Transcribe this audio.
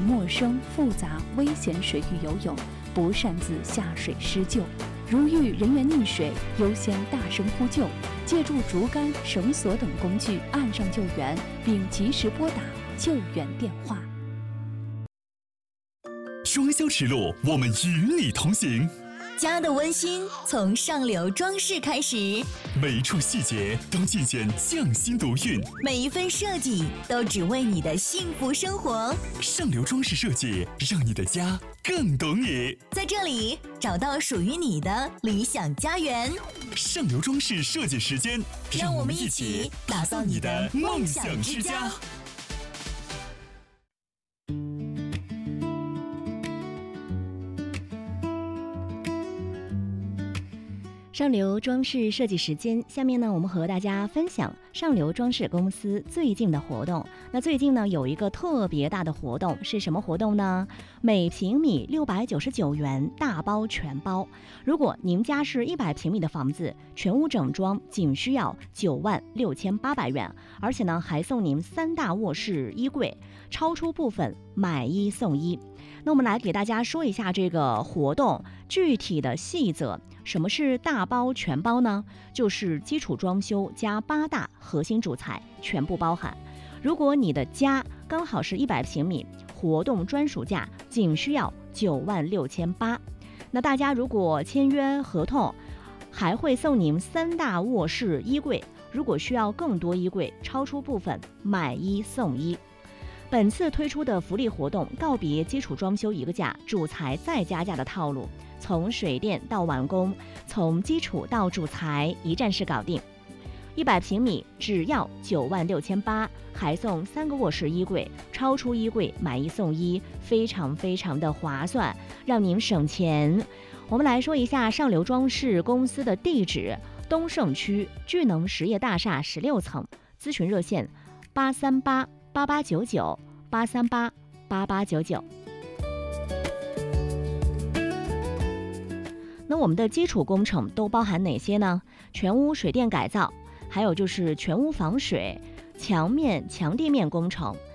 陌生、复杂、危险水域游泳，不擅自下水施救。如遇人员溺水，优先大声呼救，借助竹竿、绳索等工具岸上救援，并及时拨打救援电话。 装修实录，我们与你同行。 家的温馨从上流装饰开始， 每一处细节都尽显匠心独运， 每一份设计都只为你的幸福生活。 上流装饰设计，让你的家更懂你。 在这里找到属于你的理想家园。 上流装饰设计时间， 让我们一起打造你的梦想之家。 上流装饰设计时间，下面呢，我们和大家分享上流装饰公司最近的活动。那最近呢，有一个特别大的活动，是什么活动呢？每平米699元，大包全包。如果您家是100平米的房子，全屋整装仅需要96800元，而且呢，还送您3大卧室衣柜，超出部分买1送1。那我们来给大家说一下这个活动具体的细则。什么是大包全包呢？就是基础装修加8大核心主材全部包含。如果你的家刚好是100平米，活动专属价仅需要96800。那大家如果签约合同，还会送您3大卧室衣柜，如果需要更多衣柜，超出部分买1送1。本次推出的福利活动，告别基础装修一个价，主材再加价的套路，从水电到完工，从基础到主材一站式搞定。100平米只要96800，还送3个卧室衣柜，超出衣柜买1送1，非常非常的划算，让您省钱。我们来说一下上流装饰公司的地址：东胜区聚能实业大厦16层，咨询热线8388899，8388899。那我们的基础工程都包含哪些呢？全屋水电改造，还有就是全屋防水、墙面、墙地面工程，